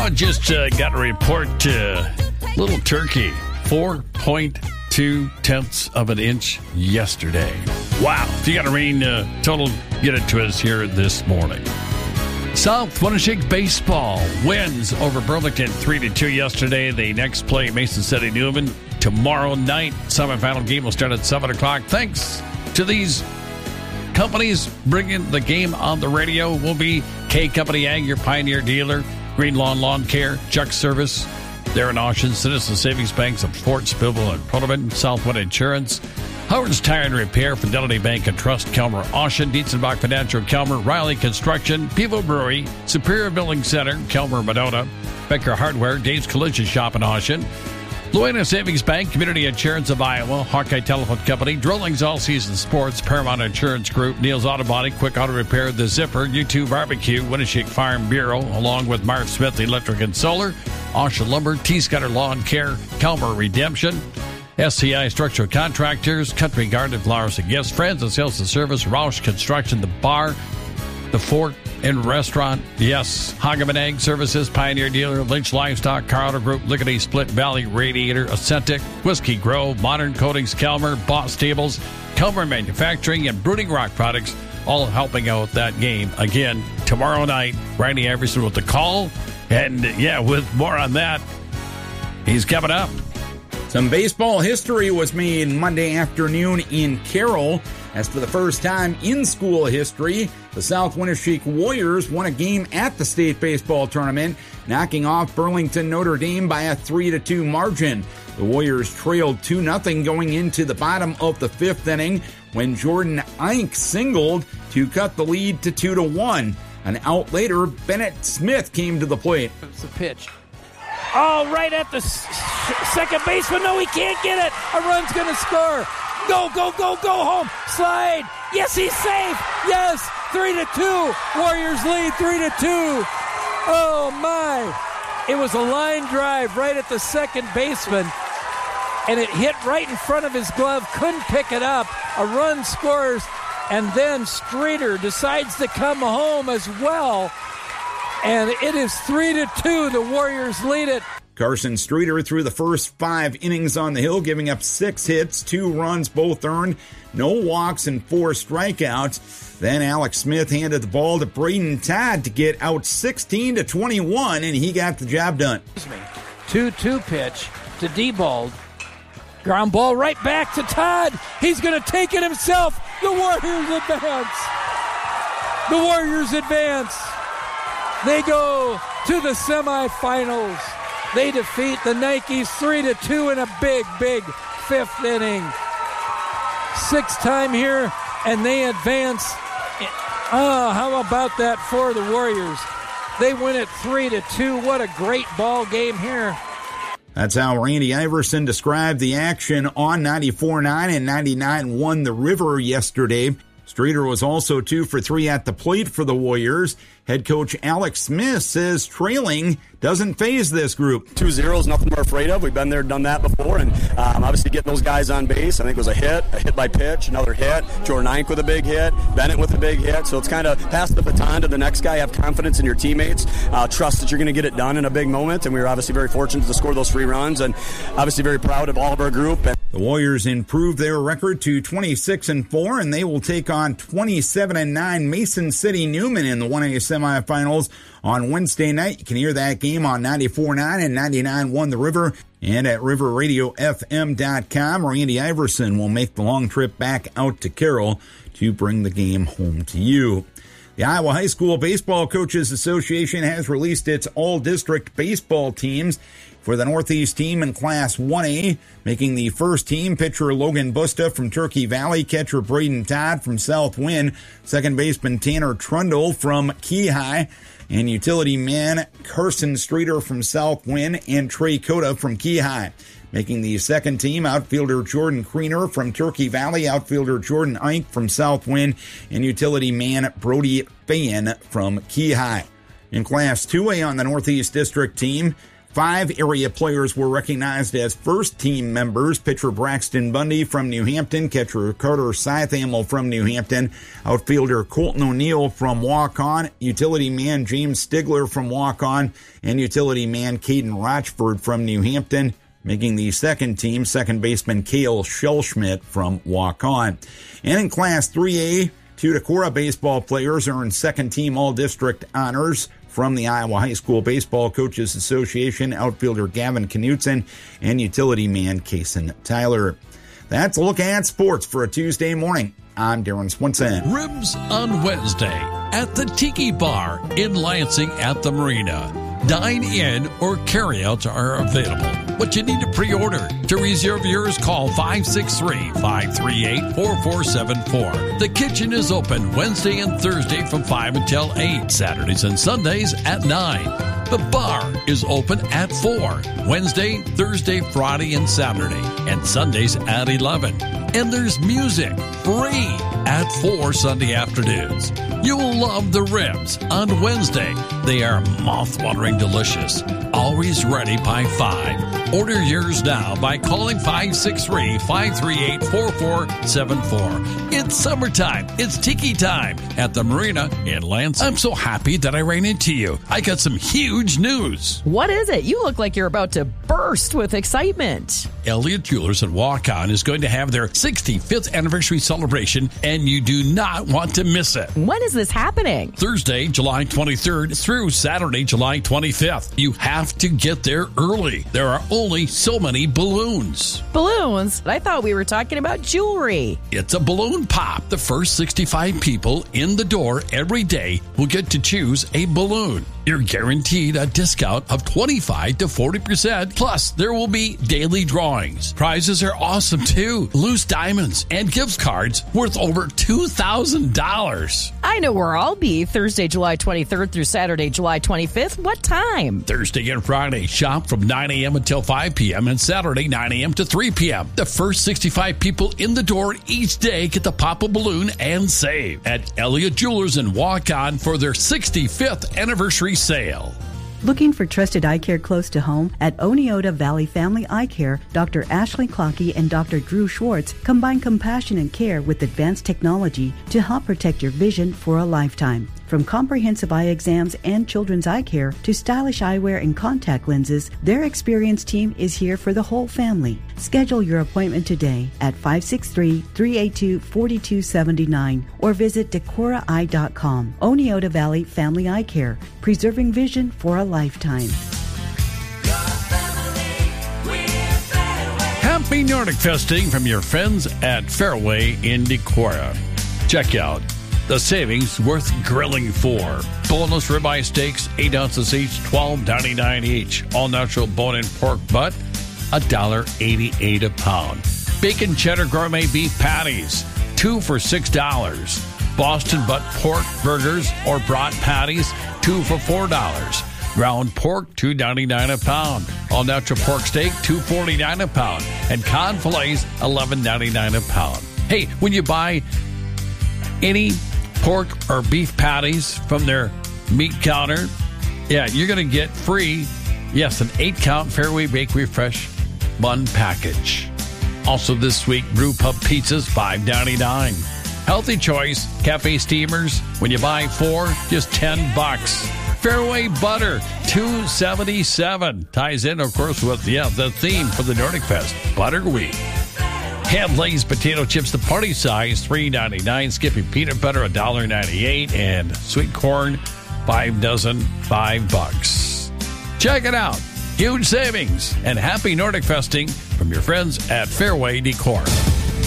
just got a report. Little Turkey, 4.2 tenths of an inch yesterday. Wow. If you got a rain total, get it to us here this morning. South Winneshiek baseball wins over Burlington 3-2 yesterday. They next play Mason City Newman tomorrow night. Semifinal game will start at 7 o'clock. Thanks to these companies bringing the game on the radio. Will be K Company Ag, your Pioneer dealer, Green Lawn Care, Chuck Service, Darren Ocean, Citizen Savings Banks of Fort Spivell and Protoman, Southwood Insurance, Howard's Tire and Repair, Fidelity Bank and Trust, Kelmer Ocean, Dietzenbach Financial, Kelmer, Riley Construction, Pivo Brewery, Superior Building Center, Kelmer Madona, Becker Hardware, Dave's Collision Shop in Ocean, Luana Savings Bank, Community Insurance of Iowa, Hawkeye Telephone Company, Drillings All Season Sports, Paramount Insurance Group, Neil's Auto Body, Quick Auto Repair, The Zipper, U2 Barbecue, Winneshiek Farm Bureau, along with Mark Smith Electric and Solar, Ocean Lumber, T-Scutter Lawn Care, Kelmer Redemption, SCI Structural Contractors, Country Garden, Flowers and Gifts, Friends and Sales and Service, Roush Construction, The Bar, The Fort and Restaurant, yes, Hageman Ag Services, Pioneer Dealer, Lynch Livestock, Car Auto Group, Lickety Split Valley Radiator, Authentic, Whiskey Grove, Modern Coatings, Kelmer, Boss Stables, Kelmer Manufacturing, and Brooding Rock Products, all helping out that game. Again, tomorrow night, Randy Iverson with the call, and with more on that, he's coming up. Some baseball history was made Monday afternoon in Carroll. As for the first time in school history, the South Winneshiek Warriors won a game at the state baseball tournament, knocking off Burlington Notre Dame by a 3-2 margin. The Warriors trailed 2-0 going into the bottom of the fifth inning when Jordan Eink singled to cut the lead to 2-1. An out later, Bennett Smith came to the plate. It's a pitch. Oh, right at the second baseman. No, he can't get it. A run's going to score. Go home. Slide. Yes, he's safe. Yes, 3-2. Warriors lead 3-2. Oh, my. It was a line drive right at the second baseman, and it hit right in front of his glove. Couldn't pick it up. A run scores, and then Streeter decides to come home as well. And it is 3-2. The Warriors lead it. Carson Streeter threw the first 5 innings on the hill, giving up 6 hits, 2 runs, both earned, no walks, and 4 strikeouts. Then Alex Smith handed the ball to Braden Todd to get out 16-21, and he got the job done. 2-2 pitch to Diebold. Ground ball right back to Todd. He's going to take it himself. The Warriors advance. They go to the semifinals. They defeat the Nikes 3-2 in a big fifth inning. 6th time here, and they advance. How about that for the Warriors? They win it 3-2. What a great ball game here. That's how Randy Iverson described the action on 94.9 and 99.1 The River yesterday. Streeter was also 2 for 3 at the plate for the Warriors. Head coach Alex Smith says trailing doesn't faze this group. 2-0 is nothing we're afraid of. We've been there, done that before, and obviously getting those guys on base. I think it was a hit by pitch, another hit. Jordan Eink with a big hit, Bennett with a big hit. So it's kind of pass the baton to the next guy. Have confidence in your teammates. Trust that you're going to get it done in a big moment. And we were obviously very fortunate to score those 3 runs, and obviously very proud of all of our group. The Warriors improved their record to 26-4, and they will take on 27-9 Mason City Newman in the 1A semifinals on Wednesday night. You can hear that game on 94.9 and 99.1 The River and at riverradiofm.com. Randy Iverson will make the long trip back out to Carroll to bring the game home to you. The Iowa High School Baseball Coaches Association has released its all-district baseball teams. For the Northeast team in Class 1A, making the first team, pitcher Logan Busta from Turkey Valley, catcher Braden Todd from South Wind, second baseman Tanner Trundle from Keyhigh, and utility man Carson Streeter from South Wind, and Trey Cota from Keyhigh. Making the second team, outfielder Jordan Kriener from Turkey Valley, outfielder Jordan Eink from South Wind, and utility man Brody Fayen from Keyhigh. In Class 2A on the Northeast District team, 5 area players were recognized as first-team members. Pitcher Braxton Bundy from New Hampton, catcher Carter Scythamel from New Hampton, outfielder Colton O'Neill from walk-on, utility man James Stigler from walk-on, and utility man Caden Rochford from New Hampton. Making the second team, second baseman Cale Shellschmidt from walk-on. And in Class 3A, 2 Decorah baseball players earned second-team All-District honors from the Iowa High School Baseball Coaches Association, outfielder Gavin Knutson and utility man Kason Tyler. That's a look at sports for a Tuesday morning. I'm Darren Swinson. Ribs on Wednesday at the Tiki Bar in Lansing at the Marina. Dine-in or carry-outs are available, but you need to pre-order. To reserve yours, call 563-538-4474. The kitchen is open Wednesday and Thursday from 5 until 8, Saturdays and Sundays at 9. The bar is open at 4, Wednesday, Thursday, Friday, and Saturday, and Sundays at 11. And there's music, free, at 4 Sunday afternoons. You'll love the ribs on Wednesday. They are mouth-watering delicious. Always ready by 5. Order yours now by calling 563-538-4474. It's summertime. It's tiki time at the Marina in Lansing. I'm so happy that I ran into you. I got some huge news. What is it? You look like you're about to burst with excitement. Elliott Jewelers and Walk-On is going to have their 65th anniversary celebration, and you do not want to miss it. When is this happening? Thursday, July 23rd through Saturday, July 25th. You have to get there early. There are only so many balloons. Balloons? I thought we were talking about jewelry. It's a balloon pop. The first 65 people in the door every day will get to choose a balloon. You're guaranteed a discount of 25 to 40%. Plus, there will be daily drawings. Prizes are awesome, too. Loose diamonds and gift cards worth over $2,000. I know where I'll be Thursday, July 23rd through Saturday, July 25th. What time? Thursday and Friday, shop from 9 a.m. until 5 p.m. and Saturday, 9 a.m. to 3 p.m. The first 65 people in the door each day get to pop a balloon and save at Elliott Jewelers and Walk-On for their 65th anniversary sale. Looking for trusted eye care close to home? At Oneota Valley Family Eye Care, Dr. Ashley Clockey and Dr. Drew Schwartz combine compassion and care with advanced technology to help protect your vision for a lifetime. From comprehensive eye exams and children's eye care to stylish eyewear and contact lenses, their experienced team is here for the whole family. Schedule your appointment today at 563-382-4279 or visit DecoraEye.com. Oneota Valley Family Eye Care, preserving vision for a lifetime. Happy Nordic Festing from your friends at Fairway in Decorah. Check out the savings worth grilling for. Boneless ribeye steaks, 8 ounces each, $12.99 each. All natural bone-in pork butt, $1.88 a pound. Bacon cheddar gourmet beef patties, 2 for $6. Boston butt pork burgers or brat patties, 2 for $4. Ground pork, $2.99 a pound. All natural pork steak, $2.49 a pound. And cod fillets, $11.99 a pound. Hey, when you buy any pork or beef patties from their meat counter, you're going to get free, an 8-count Fairway Bakery Fresh bun package. Also this week, brew pub pizzas, $5.99. Healthy Choice Cafe Steamers, when you buy 4, just $10. Fairway Butter, $2.77. Ties in, of course, with the theme for the Nordic Fest, Butter Week. Hand-Lay's potato chips, the party size, $3.99. Skippy peanut butter, $1.98. And sweet corn, 5 dozen, $5. Check it out. Huge savings and happy Nordic Festing from your friends at Fairway Decor.